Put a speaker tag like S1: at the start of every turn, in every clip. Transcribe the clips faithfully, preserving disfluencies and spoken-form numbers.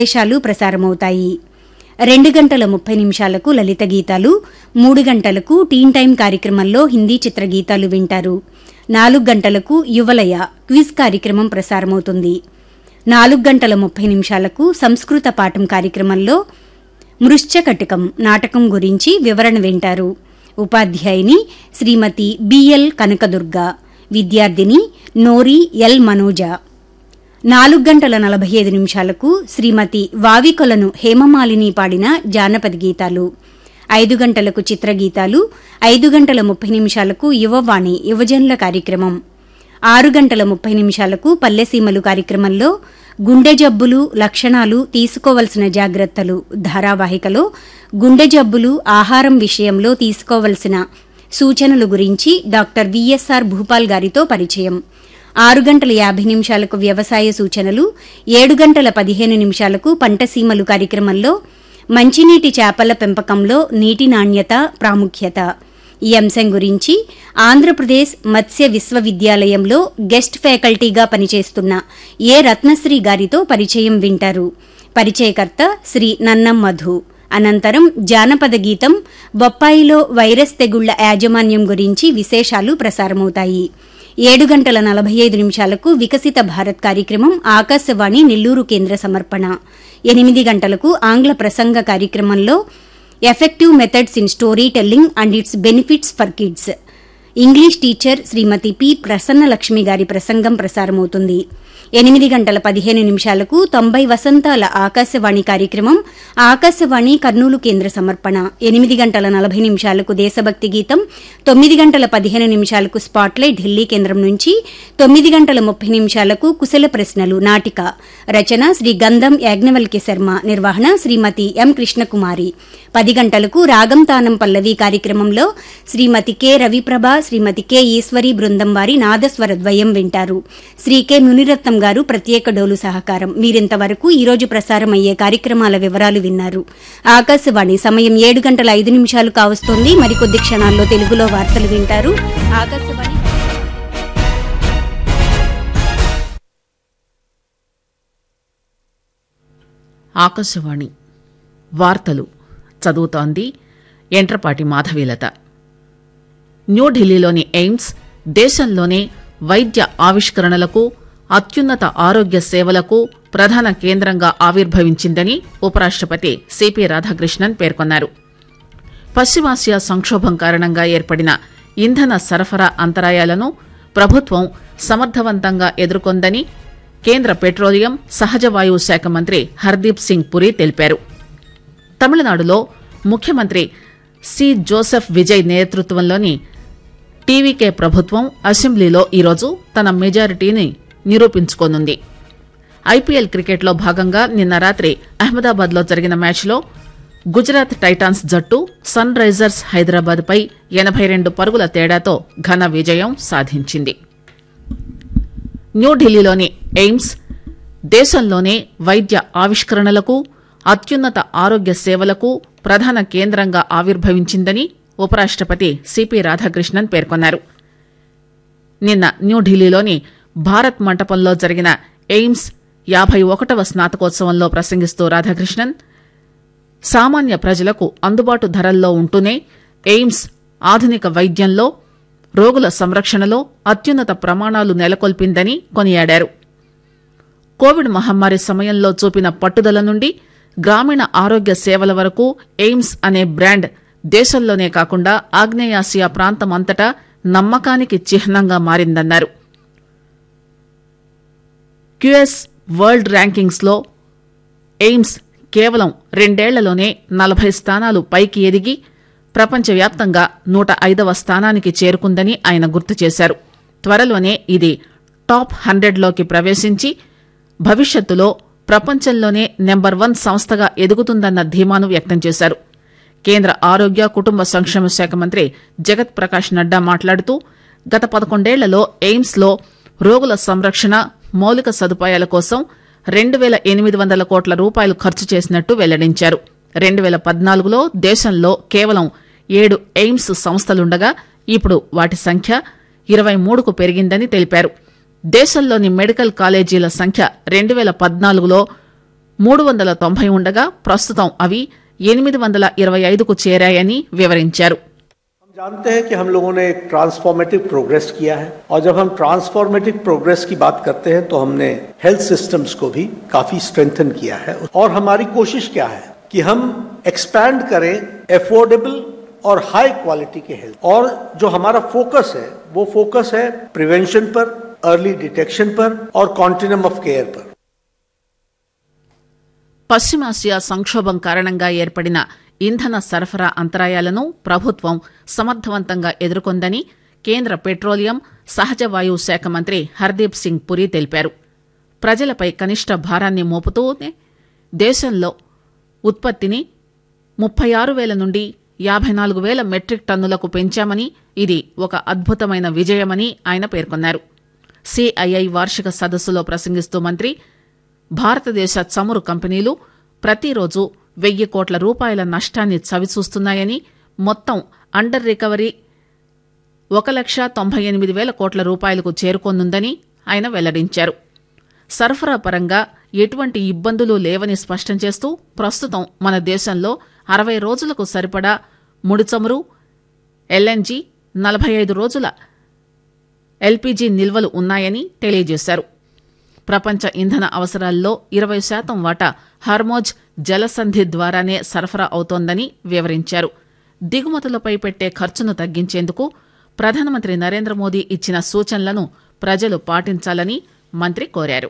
S1: విశేషాలు ప్రసారమవుతాయి. రెండు గంటల ముప్పై నిమిషాలకు లలిత గీతాలు, మూడు గంటలకు టీన్ టైం కార్యక్రమంలో హిందీ చిత్ర గీతాలు వింటారు. నాలుగు గంటలకు యువలయ క్విజ్ కార్యక్రమం ప్రసారమవుతుంది. నాలుగు గంటల ముప్పై నిమిషాలకు సంస్కృత పాఠం కార్యక్రమంలో మృశ్చకటికం నాటకం గురించి వివరణ వింటారు. ఉపాధ్యాయుని శ్రీమతి బిఎల్ కనకదుర్గ, విద్యార్థిని నోరి ఎల్ మనోజ. నాలుగు గంటల నలభై ఐదు నిమిషాలకు శ్రీమతి వావికొలను హేమమాలిని పాడిన జానపద గీతాలు. ఐదు గంటలకు చిత్రగీతాలు, ఐదు గంటల ముప్పై నిమిషాలకు యువవాణి యువజనుల కార్యక్రమం. ఆరు గంటల ముప్పై నిమిషాలకు పల్లెసీమలు కార్యక్రమంలో గుండె జబ్బులు లక్షణాలు తీసుకోవలసిన జాగ్రత్తలు ధారావాహికలో గుండె జబ్బులు ఆహారం విషయంలో తీసుకోవలసిన సూచనలు గురించి డాక్టర్ విఎస్ఆర్ భూపాల్ గారితో పరిచయం. ఆరు గంటల యాభై నిమిషాలకు వ్యవసాయ సూచనలు, ఏడు గంటల పదిహేను నిమిషాలకు పంటసీమలు కార్యక్రమంలో మంచినీటి చేపల పెంపకంలో నీటి నాణ్యత ప్రాముఖ్యత ఈ అంశం గురించి ఆంధ్రప్రదేశ్ మత్స్య విశ్వవిద్యాలయంలో గెస్ట్ ఫ్యాకల్టీగా పనిచేస్తున్న ఏ రత్నశ్రీ గారితో పరిచయం వింటారు. పరిచయకర్త శ్రీ నన్నం మధు. అనంతరం జానపద గీతం బొప్పాయిలో వైరస్ తెగుళ్ల యాజమాన్యం గురించి విశేషాలు ప్రసారమవుతాయి. ఏడు గంటల నలభై ఐదు నిమిషాలకు వికసిత భారత్ కార్యక్రమం ఆకాశవాణి నెల్లూరు కేంద్ర సమర్పణ. ఎనిమిది గంటలకు ఆంగ్ల ప్రసంగ కార్యక్రమంలో effective methods in story telling and it's benefits for kids English teacher Shrimati P Prasanna Lakshmi గారి ప్రసంగం ప్రసారమవుతుంది. ఎనిమిది గంటల పదిహేను నిమిషాలకు తొంభై వసంతాల ఆకాశవాణి కార్యక్రమం ఆకాశవాణి కర్నూలు కేంద్ర సమర్పణ. ఎనిమిది గంటల నలభై నిమిషాలకు దేశభక్తి గీతం, తొమ్మిది గంటల పదిహేను నిమిషాలకు స్పాట్లైట్ ఢిల్లీ కేంద్రం నుంచి, తొమ్మిది గంటల ముప్పై నిమిషాలకు కుశల ప్రశ్నలు నాటిక. రచన శ్రీ గంధం యాజ్ఞవల్క్య శర్మ, నిర్వహణ శ్రీమతి ఎం కృష్ణకుమారి. పది గంటలకు రాగం తానం పల్లవి కార్యక్రమంలో శ్రీమతి కె రవిప్రభ, శ్రీమతి కె ఈశ్వరి బృందం వారి నాదస్వర ద్వయం వింటారు. శ్రీ కె మునిరత్నం గారు ప్రత్యేక డోలు సహకారం. మీరింతవరకు ఈరోజు ప్రసారం అయ్యే కార్యక్రమాల వివరాలు విన్నారు. ఆకాశవాణి సమయం ఏడు గంటల ఐదు నిమిషాలు కావస్తోంది. మరికొద్ది క్షణాల్లో తెలుగులో వార్తలు వింటారు. ఆకాశవాణి
S2: ఆకాశవాణి వార్తలు చదువుతోంది ఎంట్రపాటి మాధవీలత. న్యూఢిల్లీలోని ఎయిమ్స్ దేశంలోనే వైద్య ఆవిష్కరణలకు అత్యున్నత ఆరోగ్య సేవలకు ప్రధాన కేంద్రంగా ఆవిర్భవించిందని ఉపరాష్టపతి సిపి రాధాకృష్ణన్ పేర్కొన్నారు. పశ్చిమాసియా సంక్షోభం కారణంగా ఏర్పడిన ఇంధన సరఫరా అంతరాయాలను ప్రభుత్వం సమర్థవంతంగా ఎదుర్కొందని కేంద్ర పెట్రోలియం సహజ వాయువు శాఖ మంత్రి హర్దీప్ సింగ్ పురి తెలిపారు. తమిళనాడులో ముఖ్యమంత్రి సి జోసెఫ్ విజయ్ నేతృత్వంలోని టీవీకే ప్రభుత్వం అసెంబ్లీలో ఈరోజు తన మెజారిటీని నిరూపించుకోనుంది. ఐపీఎల్ క్రికెట్లో భాగంగా నిన్న రాత్రి అహ్మదాబాద్లో జరిగిన మ్యాచ్లో గుజరాత్ టైటాన్స్ జట్టు సన్ రైజర్స్ హైదరాబాద్ పై ఎనబై రెండు పరుగుల తేడాతో ఘన విజయం సాధించింది. న్యూఢిల్లీలోని ఎయిమ్స్ దేశంలోనే వైద్య ఆవిష్కరణలకు అత్యున్నత ఆరోగ్య సేవలకు ప్రధాన కేంద్రంగా ఆవిర్భవించిందని ఉపరాష్టపతి సిపి రాధాకృష్ణన్ పేర్కొన్నారు. నిన్న న్యూఢిల్లీలోని భారత్ మంటపంలో జరిగిన ఎయిమ్స్ యాభై ఒకటవ స్నాతకోత్సవంలో ప్రసంగిస్తూ రాధాకృష్ణన్ సామాన్య ప్రజలకు అందుబాటు ధరల్లో ఉంటూనే ఎయిమ్స్ ఆధునిక వైద్యంలో రోగుల సంరక్షణలో అత్యున్నత ప్రమాణాలు నెలకొల్పిందని కొనియాడారు. కోవిడ్ మహమ్మారి సమయంలో చూపిన పట్టుదల నుండి గ్రామీణ ఆరోగ్య సేవల వరకు ఎయిమ్స్ అనే బ్రాండ్ దేశంలోనే కాకుండా ఆగ్నేయాసియా ప్రాంతమంతటా నమ్మకానికి చిహ్నంగా మారిందన్నారు. క్యూఎస్ వరల్డ్ ర్యాంకింగ్స్ లో ఎయిమ్స్ కేవలం రెండేళ్లలోనే నలభై స్థానాలు పైకి ఎదిగి ప్రపంచవ్యాప్తంగా నూట ఐదవ స్థానానికి చేరుకుందని ఆయన గుర్తు చేశారు. త్వరలోనే ఇది టాప్ హండ్రెడ్లోకి ప్రవేశించి భవిష్యత్తులో ప్రపంచంలోనే నెంబర్ వన్ సంస్థగా ఎదుగుతుందన్న ధీమాను వ్యక్తం చేశారు. కేంద్ర ఆరోగ్య కుటుంబ సంక్షేమ శాఖ మంత్రి జగత్ ప్రకాష్ నడ్డా మాట్లాడుతూ గత పదకొండేళ్లలో ఎయిమ్స్ లో రోగుల సంరక్షణ మౌలిక సదుపాయాల కోసం రెండు వేల ఎనిమిది వందల కోట్ల రూపాయలు ఖర్చు చేసినట్టు వెల్లడించారు. రెండు వేల పద్నాలుగులో దేశంలో కేవలం ఏడు ఎయిమ్స్ సంస్థలుండగా ఇప్పుడు వాటి సంఖ్య ఇరవై మూడుకు పెరిగిందని తెలిపారు. దేశంలోని మెడికల్ కాలేజీల సంఖ్య రెండు వేల పద్నాలుగులో మూడు వందల తొంభై ఉండగా ప్రస్తుతం అవి ఎనిమిది వందల ఇరవై ఐదుకు చేరాయని వివరించారు.
S3: हम जानते हैं कि हम लोगों ने एक ट्रांसफॉर्मेटिव प्रोग्रेस किया है और जब हम ट्रांसफॉर्मेटिव प्रोग्रेस की बात करते हैं तो हमने हेल्थ सिस्टम्स को भी काफी स्ट्रेंथन किया है और हमारी कोशिश क्या है कि हम एक्सपैंड करें एफोर्डेबल और हाई क्वालिटी के हेल्थ और जो हमारा फोकस है वो फोकस है प्रिवेंशन पर, अर्ली डिटेक्शन पर और कॉन्टिन्यूम ऑफ केयर पर.
S2: పశ్చిమాసియా సంక్షోభం కారణంగా ఏర్పడిన ఇంధన సరఫరా అంతరాయాలను ప్రభుత్వం సమర్థవంతంగా ఎదుర్కొందని కేంద్ర పెట్రోలియం, సహజ వాయువు శాఖ మంత్రి హర్దీప్ సింగ్ పురి తెలిపారు. ప్రజలపై కనిష్ట భారాన్ని మోపుతూనే దేశంలో ఉత్పత్తిని ముప్పై ఆరు వేల నుండి యాభై నాలుగు వేల మెట్రిక్ టన్నులకు పెంచామని, ఇది ఒక అద్భుతమైన విజయమని ఆయన పేర్కొన్నారు. సిఐఐ వార్షిక సదస్సులో ప్రసంగిస్తూ మంత్రి భారతదేశ చమురు కంపెనీలు ప్రతిరోజు వెయ్యి కోట్ల రూపాయల నష్టాన్ని చవిచూస్తున్నాయని, మొత్తం అండర్ రికవరీ ఒక లక్ష తొంభై ఎనిమిది వేల కోట్ల రూపాయలకు చేరుకోనుందని ఆయన వెల్లడించారు. సరఫరా పరంగా ఎటువంటి ఇబ్బందులు లేవని స్పష్టం చేస్తూ ప్రస్తుతం మన దేశంలో అరవై రోజులకు సరిపడా ముడి చమురు, ఎల్ఎన్జీ, నలభై ఐదు రోజుల ఎల్పీజీ నిల్వలు ఉన్నాయని తెలియజేశారు. ప్రపంచ ఇంధన అవసరాల్లో ఇరవై శాతం వాటా హర్మోజ్ జలసంధి ద్వారానే సరఫరా అవుతోందని వివరించారు. దిగుమతులపై పెట్టే ఖర్చును తగ్గించేందుకు ప్రధానమంత్రి నరేంద్ర మోదీ ఇచ్చిన సూచనలను ప్రజలు పాటించాలని మంత్రి కోరారు.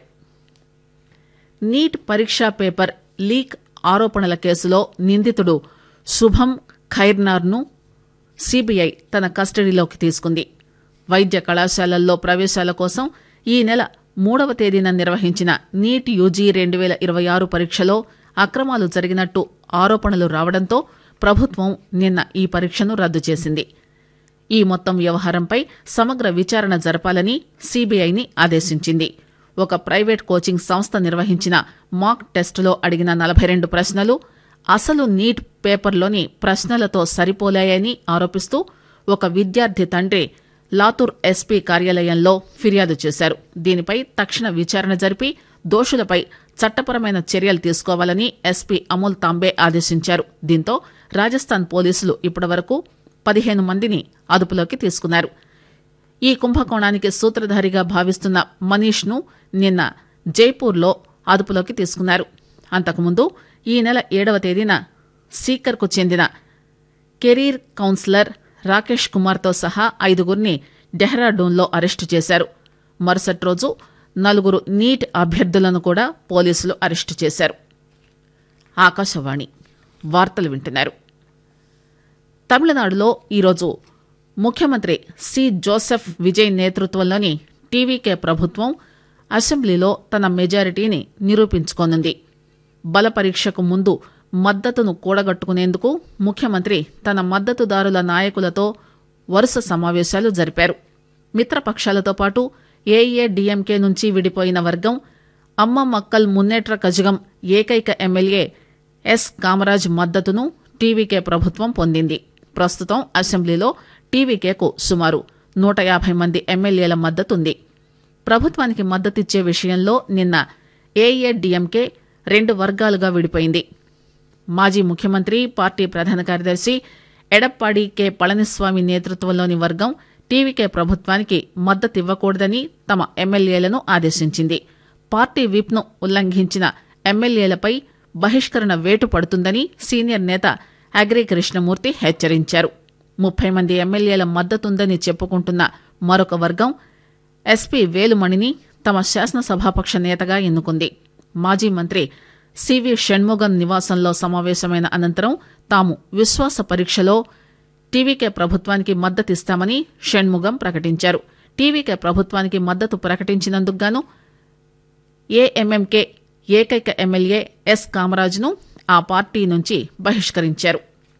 S2: నీట్ పరీక్షా పేపర్ లీక్ ఆరోపణల కేసులో నిందితుడు శుభం ఖైర్నార్ను సీబీఐ తన కస్టడీలోకి తీసుకుంది. వైద్య కళాశాలల్లో ప్రవేశాల కోసం ఈ నెల మూడవ తేదీన నిర్వహించిన నీట్ యూజీ రెండు వేల ఇరవై ఆరు పరీక్షలో అక్రమాలు జరిగినట్టు ఆరోపణలు రావడంతో ప్రభుత్వం నిన్న ఈ పరీక్షను రద్దు చేసింది. ఈ మొత్తం వ్యవహారంపై సమగ్ర విచారణ జరపాలని సీబీఐని ఆదేశించింది. ఒక ప్రైవేట్ కోచింగ్ సంస్థ నిర్వహించిన మాక్ టెస్టులో అడిగిన నలభై రెండు ప్రశ్నలు అసలు నీట్ పేపర్లోని ప్రశ్నలతో సరిపోలాయని ఆరోపిస్తూ ఒక విద్యార్థి తండ్రి లాతూర్ ఎస్పీ కార్యాలయంలో ఫిర్యాదు చేశారు. దీనిపై తక్షణ విచారణ జరిపి దోషులపై చట్టపరమైన చర్యలు తీసుకోవాలని ఎస్పీ అమోల్ తాంబే ఆదేశించారు. దీంతో రాజస్థాన్ పోలీసులు ఇప్పటివరకు పదిహేను మందిని అదుపులోకి తీసుకున్నారు. ఈ కుంభకోణానికి సూత్రధారిగా భావిస్తున్న మనీష్ ను నిన్న జైపూర్లో అదుపులోకి తీసుకున్నారు. అంతకుముందు ఈ నెల ఏడవ తేదీన సీకర్ కు చెందిన కెరీర్ కౌన్సిలర్ రాకేష్ కుమార్తో సహా ఐదుగురిని డెహ్రాడూన్లో అరెస్టు చేశారు. మరుసటి రోజు నలుగురు నీట్ అభ్యర్థులను కూడా పోలీసులు అరెస్టు చేశారు. ఆకాశవాణి వార్తలు వింటున్నారు. తమిళనాడులో ఈరోజు ముఖ్యమంత్రి సి జోసెఫ్ విజయ్ నేతృత్వంలోని టీవీకే ప్రభుత్వం అసెంబ్లీలో తన మెజారిటీని నిరూపించుకోనుంది. బల పరీక్షకు ముందు మద్దతును కూడగట్టుకునేందుకు ముఖ్యమంత్రి తన మద్దతుదారుల నాయకులతో వరుస సమావేశాలు జరిపారు. మిత్రపక్షాలతో పాటు ఏఐఏడీఎంకే నుంచి విడిపోయిన వర్గం అమ్మ మక్కల్ మున్నేట్ర కజగం ఏకైక ఎమ్మెల్యే ఎస్ కామరాజ్ మద్దతును టీవీకే ప్రభుత్వం పొందింది. ప్రస్తుతం అసెంబ్లీలో టీవీకేకు సుమారు నూట యాభై మంది ఎమ్మెల్యేల మద్దతుంది. ప్రభుత్వానికి మద్దతిచ్చే విషయంలో నిన్న ఏఐఏడీఎంకే రెండు వర్గాలుగా విడిపోయింది. మాజీ ముఖ్యమంత్రి, పార్టీ ప్రధాన కార్యదర్శి ఎడప్పాడి కె పళనిస్వామి నేతృత్వంలోని వర్గం టీవీకే ప్రభుత్వానికి మద్దతివ్వకూడదని తమ ఎమ్మెల్యేలను ఆదేశించింది. పార్టీ విప్ను ఉల్లంఘించిన ఎమ్మెల్యేలపై బహిష్కరణ వేటు పడుతుందని సీనియర్ నేత అగ్రి కృష్ణమూర్తి హెచ్చరించారు. ముప్పై మంది ఎమ్మెల్యేల మద్దతుందని చెప్పుకుంటున్న మరొక వర్గం ఎస్పీ వేలుమణిని తమ శాసనసభాపక్ష నేతగా ఎన్నుకుంది. మాజీ మంత్రి సివి షణ్ముగం నివాసంలో సమావేశమైన అనంతరం తాము విశ్వాస పరీక్షలో టీవీకే ప్రభుత్వానికి మద్దతిస్తామని షణ్ముగం ప్రకటించారు. టీవీకే ప్రభుత్వానికి మద్దతు ప్రకటించినందుకు గాను ఏఎంఎంకే ఏకైక ఎమ్మెల్యే ఎస్ కామరాజ్ను ఆ పార్టీ నుంచి బహిష్కరించారు.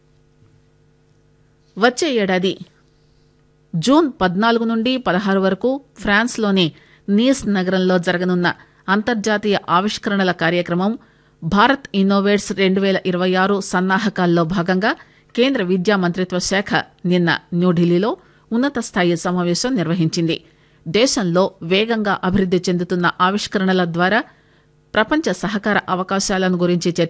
S2: వచ్చే ఏడాది జూన్ పద్నాలుగు నుండి పదహారు వరకు ఫ్రాన్స్లోని నీస్ నగరంలో జరగనున్న అంతర్జాతీయ ఆవిష్కరణల కార్యక్రమం భారత్ ఇన్నోవేట్స్ రెండు వేల ఇరవై ఆరు సన్నాహకాల్లో భాగంగా కేంద్ర విద్యా మంత్రిత్వ శాఖ నిన్న న్యూఢిల్లీలో ఉన్నత స్థాయి సమావేశం నిర్వహించింది. దేశంలో వేగంగా అభివృద్ది చెందుతున్న ఆవిష్కరణల ద్వారా ప్రపంచ సహకార అవకాశాలను గురించి